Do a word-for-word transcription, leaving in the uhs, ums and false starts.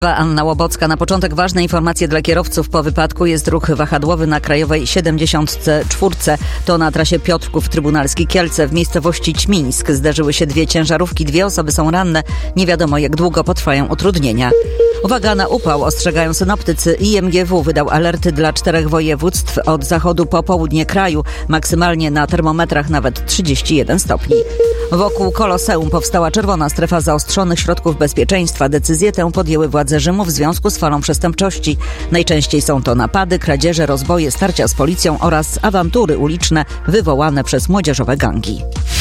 Anna Łobocka. Na początek ważne informacje dla kierowców. Po wypadku jest ruch wahadłowy na Krajowej siedemdziesiąt cztery. To na trasie Piotrków Trybunalski Kielce. W miejscowości Ćmińsk zderzyły się dwie ciężarówki. Dwie osoby są ranne. Nie wiadomo, jak długo potrwają utrudnienia. Uwaga na upał, ostrzegają synoptycy. I M G W wydał alerty dla czterech województw od zachodu po południe kraju. Maksymalnie na termometrach nawet trzydzieści jeden stopni. Wokół Koloseum powstała czerwona strefa zaostrzonych środków bezpieczeństwa. Decyzję tę podjęły władze Rzymu w związku z falą przestępczości. Najczęściej są to napady, kradzieże, rozboje, starcia z policją oraz awantury uliczne wywołane przez młodzieżowe gangi.